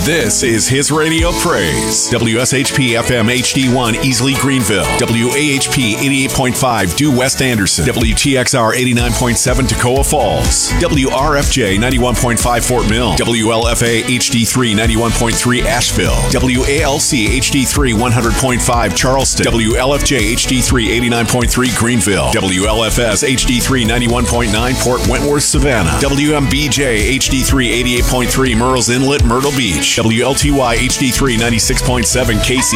This is his radio praise. WSHP FM HD1 Easley Greenville. WAHP 88.5 Due West Anderson. WTXR 89.7 Toccoa Falls. WRFJ 91.5 Fort Mill. WLFA HD3 91.3 Asheville. WALC HD3 100.5 Charleston. WLFJ HD3 89.3 Greenville. WLFS HD3 91.9 Port Wentworth Savannah. WMBJ HD3 88.3 Murrells Inlet Myrtle Beach. WLTY HD3 96.7 KC.